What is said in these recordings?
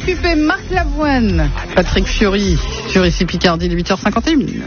occupé Marc Lavoine, Patrick Fiori, sur ici Picardie, 8h51.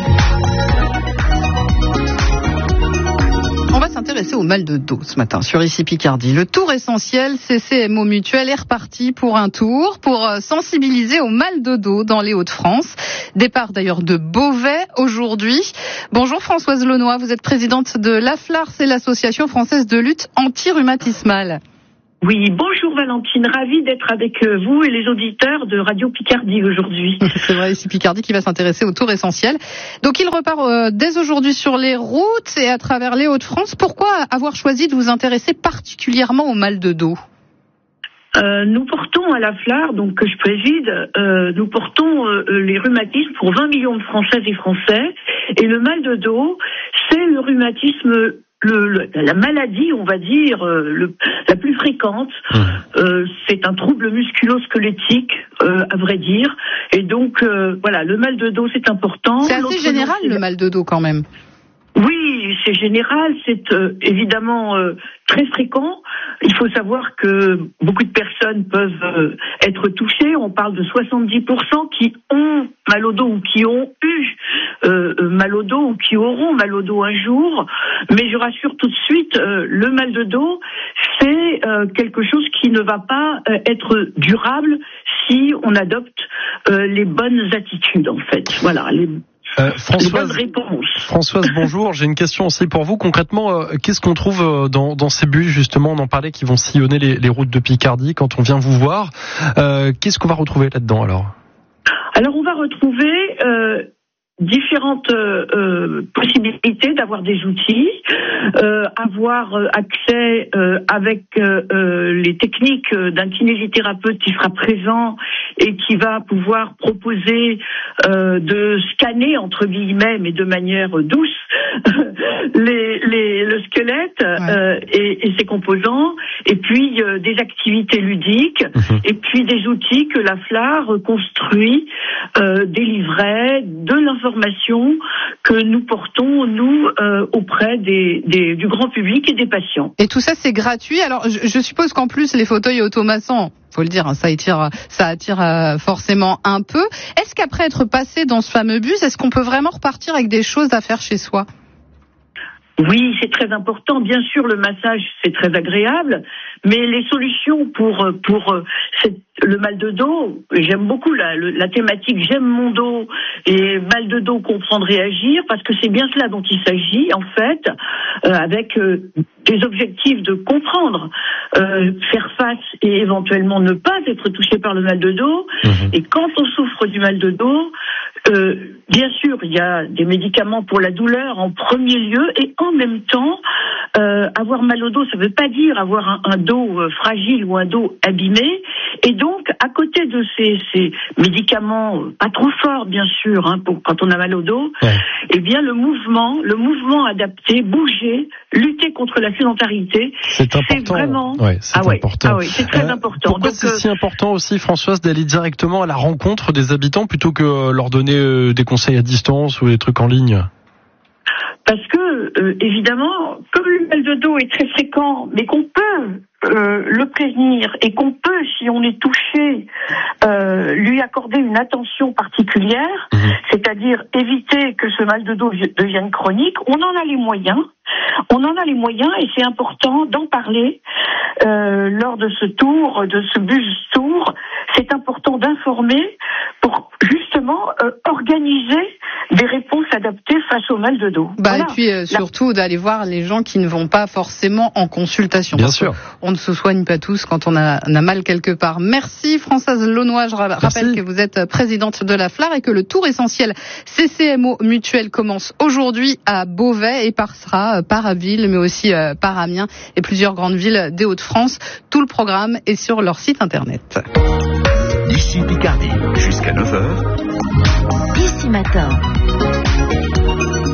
On va s'intéresser au mal de dos ce matin sur ici Picardie. Le tour essentiel CCMO Mutuel est reparti pour un tour pour sensibiliser au mal de dos dans les Hauts-de-France. Départ d'ailleurs de Beauvais aujourd'hui. Bonjour Françoise Launois, vous êtes présidente de l'AFLAR, c'est l'association française de lutte anti-rhumatismale. Oui, bonjour Valentine, ravie d'être avec vous et les auditeurs de Radio Picardie aujourd'hui. C'est vrai, ici Picardie qui va s'intéresser au tour essentiel. Donc il repart dès aujourd'hui sur les routes et à travers les Hauts-de-France. Pourquoi avoir choisi de vous intéresser particulièrement au mal de dos ? Nous portons à l'AFLAR, donc que je préside, nous portons les rhumatismes pour 20 millions de Françaises et Français. Et le mal de dos, c'est le rhumatisme, la maladie, on va dire, la plus fréquente. C'est un trouble musculo-squelettique, à vrai dire. Et donc, voilà, le mal de dos, c'est important. C'est assez général, le mal de dos, quand même. Oui, c'est général, c'est évidemment très fréquent. Il faut savoir que beaucoup de personnes peuvent être touchées. On parle de 70% qui ont mal au dos ou qui ont eu mal au dos ou qui auront mal au dos un jour. Mais je rassure tout de suite, le mal de dos, c'est quelque chose qui ne va pas être durable si on adopte les bonnes attitudes, en fait. Voilà, Françoise, bonjour. J'ai une question aussi pour vous. Concrètement, qu'est-ce qu'on trouve dans ces bus, justement, on en parlait, qui vont sillonner les routes de Picardie quand on vient vous voir. Qu'est-ce qu'on va retrouver là-dedans, alors ? Alors, on va retrouver différentes possibilités d'avoir des outils, avoir accès avec les techniques d'un kinésithérapeute qui sera présent et qui va pouvoir proposer de scanner, entre guillemets, mais de manière douce, le squelette et ses composants, et puis des activités ludiques, et puis des outils que l'AFLAR construit, des livrets, de l'information que nous portons, nous, auprès du grand public et des patients. Et tout ça, c'est gratuit. Alors, je suppose qu'en plus, les fauteuils automassants, faut le dire, ça attire forcément un peu. Est-ce qu'après être passé dans ce fameux bus, est-ce qu'on peut vraiment repartir avec des choses à faire chez soi ? Oui, c'est très important. Bien sûr, le massage, c'est très agréable, mais les solutions pour le mal de dos, j'aime beaucoup la thématique « J'aime mon dos » et « Mal de dos, comprendre et agir », parce que c'est bien cela dont il s'agit, en fait, avec des objectifs de comprendre, faire face et éventuellement ne pas être touché par le mal de dos. Et quand on souffre du mal de dos, bien sûr, il y a des médicaments pour la douleur en premier lieu, et en même temps, avoir mal au dos, ça ne veut pas dire avoir un dos fragile ou un dos abîmé. Et donc, à côté de ces médicaments pas trop forts, bien sûr, quand on a mal au dos, eh bien le mouvement adapté, bouger, lutter contre la sédentarité, c'est vraiment important. C'est très important. Pourquoi c'est si important aussi, Françoise, d'aller directement à la rencontre des habitants plutôt que leur donner des conseils à distance ou des trucs en ligne ? Parce que, évidemment, comme le mal de dos est très fréquent, mais qu'on peut le prévenir et qu'on peut, si on est touché, lui accorder une attention particulière, c'est-à-dire éviter que ce mal de dos devienne chronique, on en a les moyens. Et c'est important d'en parler lors de ce tour, de ce bus tour. C'est important d'informer pour justement organiser des réponses adaptées face au mal de dos. Et puis surtout d'aller voir les gens qui ne vont pas forcément en consultation. Bien sûr. On ne se soigne pas tous quand on a mal quelque part. Merci Françoise Launois. Je rappelle que vous êtes présidente de l'AFLAR et que le tour essentiel CCMO Mutuel commence aujourd'hui à Beauvais et passera par Abbeville, mais aussi par Amiens et plusieurs grandes villes des Hauts-de-France. Tout le programme est sur leur site internet. Ici Picardie, jusqu'à 9h. D'ici matin.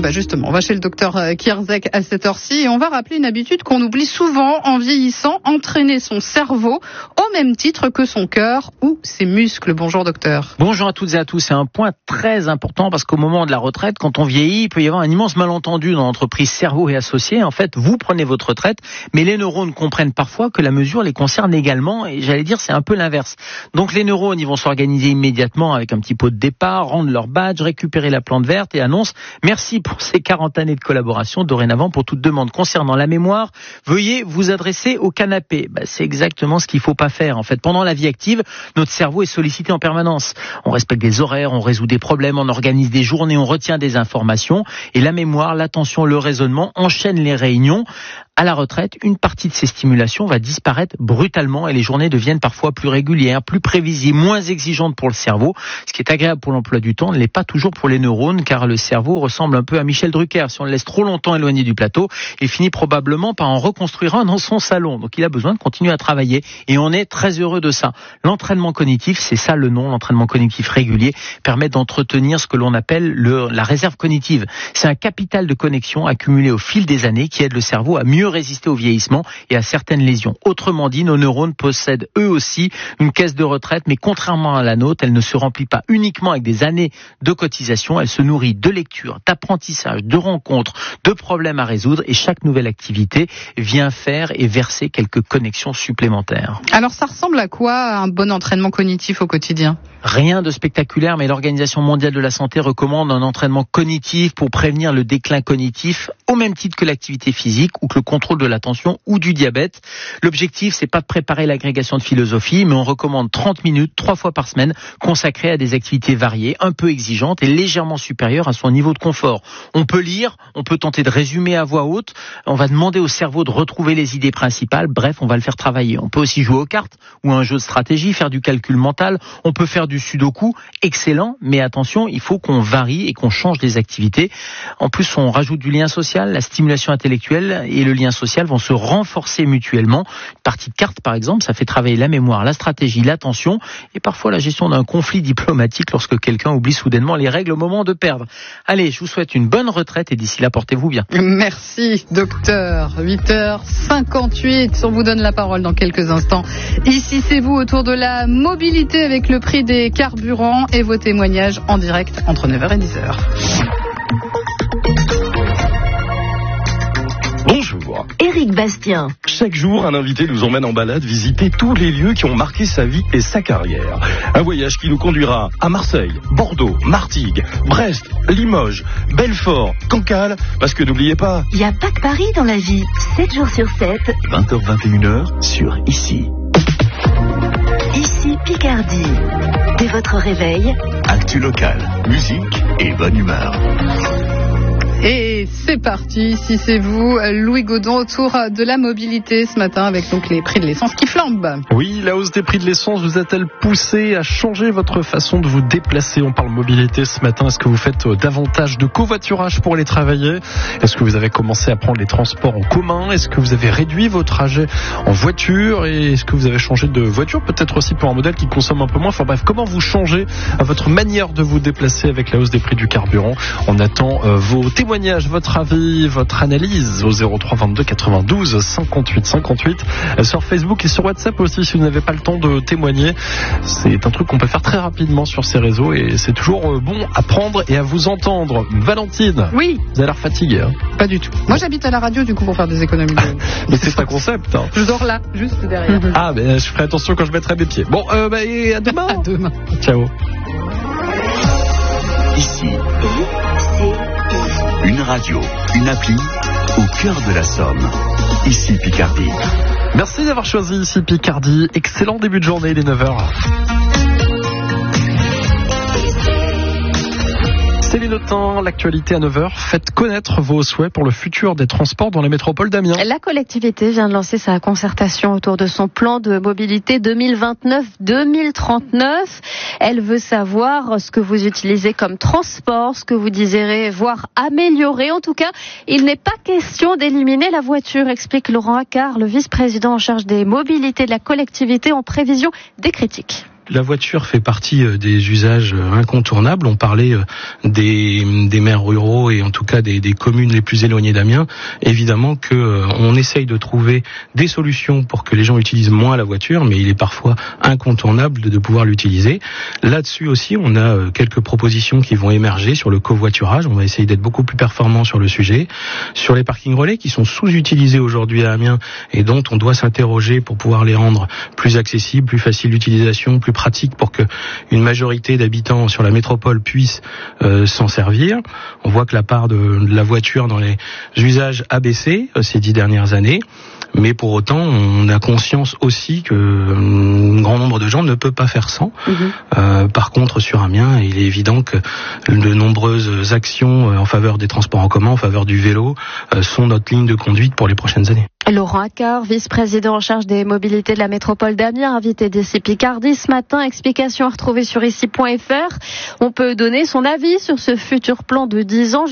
Justement, on va chez le docteur Kierzek à cette heure-ci et on va rappeler une habitude qu'on oublie souvent en vieillissant, entraîner son cerveau au même titre que son cœur ou ses muscles. Bonjour docteur. Bonjour à toutes et à tous. C'est un point très important parce qu'au moment de la retraite, quand on vieillit, il peut y avoir un immense malentendu dans l'entreprise cerveau et associés. En fait, vous prenez votre retraite, mais les neurones comprennent parfois que la mesure les concerne également et j'allais dire c'est un peu l'inverse. Donc les neurones, ils vont s'organiser immédiatement avec un petit pot de départ, rendre leur badge, récupérer la plante verte et annoncent merci pour ces 40 années de collaboration. Dorénavant, pour toute demande concernant la mémoire, veuillez vous adresser au canapé. C'est exactement ce qu'il faut pas faire. En fait, pendant la vie active, notre cerveau est sollicité en permanence. On respecte des horaires, on résout des problèmes, on organise des journées, on retient des informations. Et la mémoire, l'attention, le raisonnement enchaînent les réunions. À la retraite, une partie de ces stimulations va disparaître brutalement et les journées deviennent parfois plus régulières, plus prévisibles, moins exigeantes pour le cerveau. Ce qui est agréable pour l'emploi du temps ne l'est pas toujours pour les neurones car le cerveau ressemble un peu à Michel Drucker. Si on le laisse trop longtemps éloigné du plateau, il finit probablement par en reconstruire un dans son salon. Donc il a besoin de continuer à travailler et on est très heureux de ça. L'entraînement cognitif, c'est ça le nom, l'entraînement cognitif régulier permet d'entretenir ce que l'on appelle la réserve cognitive. C'est un capital de connexion accumulé au fil des années qui aide le cerveau à mieux résister au vieillissement et à certaines lésions. Autrement dit, nos neurones possèdent eux aussi une caisse de retraite, mais contrairement à la nôtre, elle ne se remplit pas uniquement avec des années de cotisation, elle se nourrit de lecture, d'apprentissage, de rencontres, de problèmes à résoudre et chaque nouvelle activité vient faire et verser quelques connexions supplémentaires. Alors ça ressemble à quoi un bon entraînement cognitif au quotidien ? Rien de spectaculaire, mais l'Organisation mondiale de la santé recommande un entraînement cognitif pour prévenir le déclin cognitif au même titre que l'activité physique ou que le contrôle de l'attention ou du diabète. L'objectif, c'est pas de préparer l'agrégation de philosophie, mais on recommande 30 minutes, 3 fois par semaine, consacrées à des activités variées, un peu exigeantes et légèrement supérieures à son niveau de confort. On peut lire, on peut tenter de résumer à voix haute, on va demander au cerveau de retrouver les idées principales, bref, on va le faire travailler. On peut aussi jouer aux cartes ou à un jeu de stratégie, faire du calcul mental, on peut faire du sudoku, excellent, mais attention, il faut qu'on varie et qu'on change les activités. En plus, on rajoute du lien social, la stimulation intellectuelle et le lien social vont se renforcer mutuellement. Une partie de cartes, par exemple, ça fait travailler la mémoire, la stratégie, l'attention et parfois la gestion d'un conflit diplomatique lorsque quelqu'un oublie soudainement les règles au moment de perdre. Allez, je vous souhaite une bonne retraite et d'ici là, portez-vous bien. Merci, docteur. 8h58, on vous donne la parole dans quelques instants. Ici, c'est vous autour de la mobilité avec le prix des carburants et vos témoignages en direct entre 9h et 10h. Bonjour. Éric Bastien. Chaque jour, un invité nous emmène en balade visiter tous les lieux qui ont marqué sa vie et sa carrière. Un voyage qui nous conduira à Marseille, Bordeaux, Martigues, Brest, Limoges, Belfort, Cancale, parce que n'oubliez pas... Il n'y a pas que Paris dans la vie. 7 jours sur 7. 20h-21h sur Ici. Ici Picardie. Dès votre réveil, Actu local, musique et bonne humeur. Et c'est parti, si c'est vous, Louis Godon, autour de la mobilité ce matin avec donc les prix de l'essence qui flambent. Oui, la hausse des prix de l'essence vous a-t-elle poussé à changer votre façon de vous déplacer ? On parle mobilité ce matin. Est-ce que vous faites davantage de covoiturage pour aller travailler ? Est-ce que vous avez commencé à prendre les transports en commun ? Est-ce que vous avez réduit vos trajets en voiture ? Et est-ce que vous avez changé de voiture ? Peut-être aussi pour un modèle qui consomme un peu moins. Enfin bref, comment vous changez votre manière de vous déplacer avec la hausse des prix du carburant ? On attend vos témoignages, votre avis, votre analyse au 03 22 92 58 58 sur Facebook et sur WhatsApp aussi si vous n'avez pas le temps de témoigner. C'est un truc qu'on peut faire très rapidement sur ces réseaux et c'est toujours bon à prendre et à vous entendre. Valentine, oui. Vous avez l'air fatiguée. Hein. Pas du tout. Moi j'habite à la radio du coup pour faire des économies. Mais c'est un concept. Hein. Je dors là, juste derrière. Ah, mais je ferai attention quand je mettrai mes pieds. Bon, et à demain. À demain. Ciao. Ici. Une radio, une appli au cœur de la Somme. Ici Picardie. Merci d'avoir choisi Ici Picardie. Excellent début de journée, il est 9h. Céline Autain, l'actualité à 9h. Faites connaître vos souhaits pour le futur des transports dans la métropole d'Amiens. La collectivité vient de lancer sa concertation autour de son plan de mobilité 2029-2039. Elle veut savoir ce que vous utilisez comme transport, ce que vous désirez voir améliorer. En tout cas, il n'est pas question d'éliminer la voiture, explique Laurent Accard, le vice-président en charge des mobilités de la collectivité en prévision des critiques. La voiture fait partie des usages incontournables. On parlait des maires ruraux et en tout cas des communes les plus éloignées d'Amiens. Évidemment que on essaye de trouver des solutions pour que les gens utilisent moins la voiture, mais il est parfois incontournable de pouvoir l'utiliser. Là-dessus aussi, on a quelques propositions qui vont émerger sur le covoiturage. On va essayer d'être beaucoup plus performant sur le sujet. Sur les parkings relais qui sont sous-utilisés aujourd'hui à Amiens et dont on doit s'interroger pour pouvoir les rendre plus accessibles, plus faciles d'utilisation, plus pratique pour que une majorité d'habitants sur la métropole puissent s'en servir. On voit que la part de la voiture dans les usages a baissé ces 10 dernières années. Mais pour autant, on a conscience aussi que un grand nombre de gens ne peut pas faire sans. Par contre, sur Amiens, il est évident que de nombreuses actions en faveur des transports en commun, en faveur du vélo, sont notre ligne de conduite pour les prochaines années. Laurent Accard, vice-président en charge des mobilités de la métropole d'Amiens, invité d'Ici Picardie ce matin. Explication à retrouver sur ici.fr. On peut donner son avis sur ce futur plan de 10 ans.